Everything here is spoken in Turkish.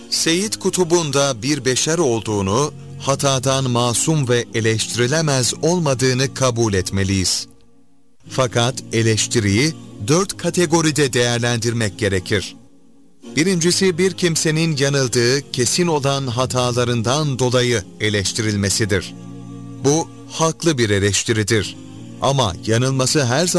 Seyyid Kutub'un da bir beşer olduğunu, hatadan masum ve eleştirilemez olmadığını kabul etmeliyiz. Fakat eleştiriyi 4 kategoride değerlendirmek gerekir. Birincisi, bir kimsenin yanıldığı kesin olan hatalarından dolayı eleştirilmesidir. Bu haklı bir eleştiridir. Ama yanılması her zaman